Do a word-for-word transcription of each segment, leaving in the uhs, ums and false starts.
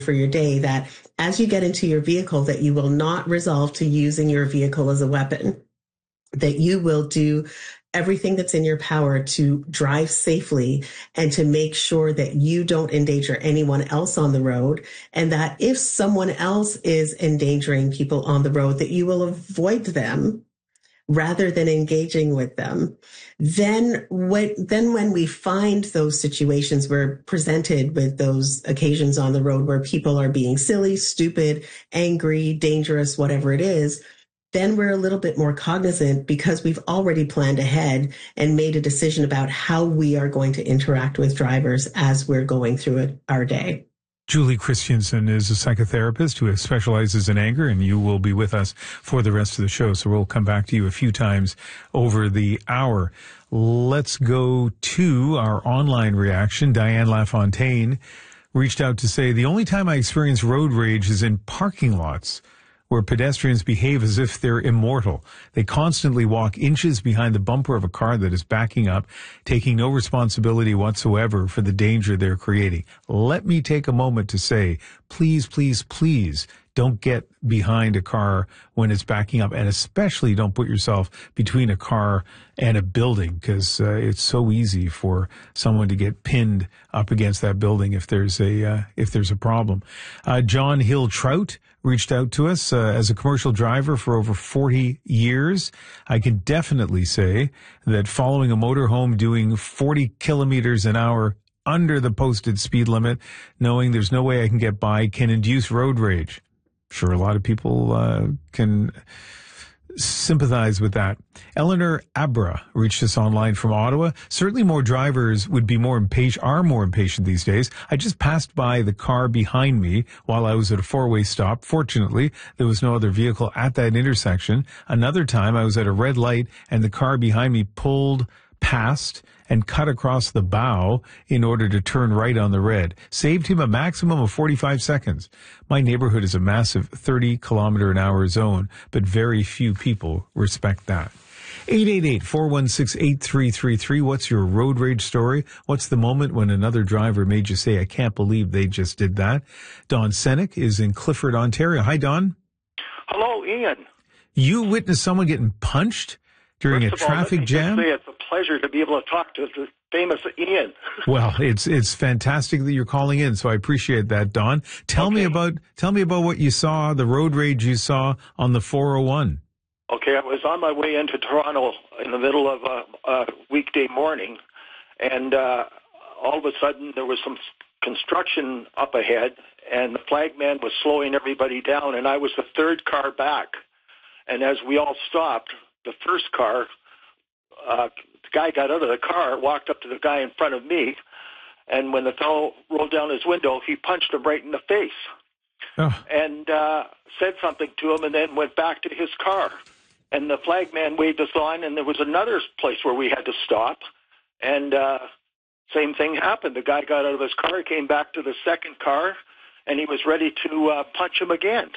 for your day, that as you get into your vehicle, that you will not resolve to using your vehicle as a weapon, that you will do everything that's in your power to drive safely and to make sure that you don't endanger anyone else on the road. And that if someone else is endangering people on the road, that you will avoid them rather than engaging with them. Then when, then when we find those situations, we're presented with those occasions on the road where people are being silly, stupid, angry, dangerous, whatever it is, then we're a little bit more cognizant because we've already planned ahead and made a decision about how we are going to interact with drivers as we're going through it, our day. Julie Christensen is a psychotherapist who specializes in anger, and you will be with us for the rest of the show. So we'll come back to you a few times over the hour. Let's go to our online reaction. Diane LaFontaine reached out to say, the only time I experience road rage is in parking lots where pedestrians behave as if they're immortal. They constantly walk inches behind the bumper of a car that is backing up, taking no responsibility whatsoever for the danger they're creating. Let me take a moment to say, please, please, please don't get behind a car when it's backing up, and especially don't put yourself between a car and a building, because uh, it's so easy for someone to get pinned up against that building if there's a uh, if there's a problem. Uh, John Hill Trout reached out to us. Uh, as a commercial driver for over forty years, I can definitely say that following a motorhome doing forty kilometers an hour under the posted speed limit, knowing there's no way I can get by, can induce road rage. Sure, a lot of people uh, can sympathize with that. Eleanor Abra reached us online from Ottawa. Certainly more drivers would be more impatient, are more impatient these days. I just passed by the car behind me while I was at a four-way stop. Fortunately, there was no other vehicle at that intersection. Another time I was at a red light and the car behind me pulled past and cut across the bow in order to turn right on the red. Saved him a maximum of forty-five seconds. My neighborhood is a massive thirty kilometer an hour zone, but very few people respect that. eight eight eight, four one six, eight three three three. What's your road rage story? What's the moment when another driver made you say, I can't believe they just did that? Don Senek is in Clifford, Ontario. Hi, Don. Hello, Ian. You witnessed someone getting punched during First a traffic all, jam? Say it's a pleasure to be able to talk to the famous Ian. Well, it's it's fantastic that you're calling in, so I appreciate that, Don. Tell okay. me about tell me about what you saw, the road rage you saw on the four oh one. Okay, I was on my way into Toronto in the middle of a, a weekday morning, and uh, all of a sudden there was some construction up ahead, and the flagman was slowing everybody down, and I was the third car back. And as we all stopped, the first car, uh, the guy got out of the car, walked up to the guy in front of me, and when the fellow rolled down his window, he punched him right in the face oh. and uh, said something to him, and then went back to his car. And the flagman waved us on, and there was another place where we had to stop, and uh, same thing happened. The guy got out of his car, came back to the second car, and he was ready to uh, punch him again.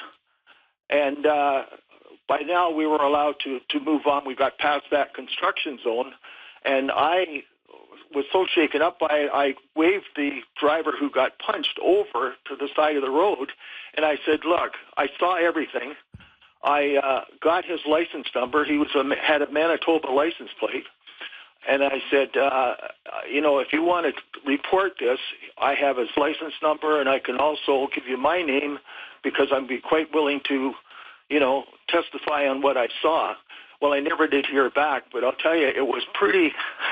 And uh, by now we were allowed to, to move on. We got past that construction zone, and I was so shaken up, I, I waved the driver who got punched over to the side of the road, and I said, look, I saw everything. I uh, got his license number. He was a, had a Manitoba license plate. And I said, uh, you know, if you want to report this, I have his license number, and I can also give you my name because I'd be quite willing to, you know, testify on what I saw. Well, I never did hear back, but I'll tell you, it was pretty,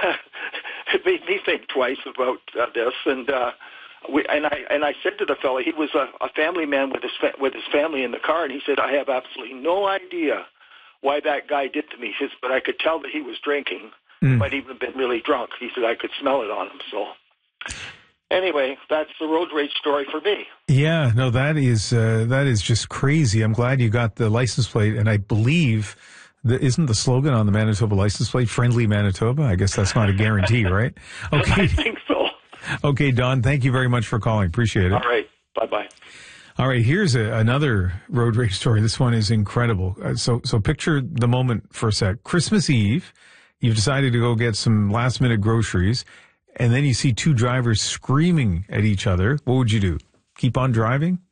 it made me think twice about uh, this. And uh, we, and I and I said to the fellow, he was a, a family man with his fa- with his family in the car, and he said, I have absolutely no idea why that guy did to me, his, but I could tell that he was drinking. Mm. Might even have been really drunk. He said I could smell it on him. So anyway, that's the road rage story for me. Yeah, no, that is uh, that is just crazy. I'm glad you got the license plate, and I believe the, isn't the slogan on the Manitoba license plate "Friendly Manitoba"? I guess that's not a guarantee, right? Okay, I think so. Okay, Don, thank you very much for calling. Appreciate it. All right, bye bye. All right, here's a, another road rage story. This one is incredible. Uh, so, so picture the moment for a sec. Christmas Eve. You've decided to go get some last-minute groceries, and then you see two drivers screaming at each other. What would you do? keep on driving?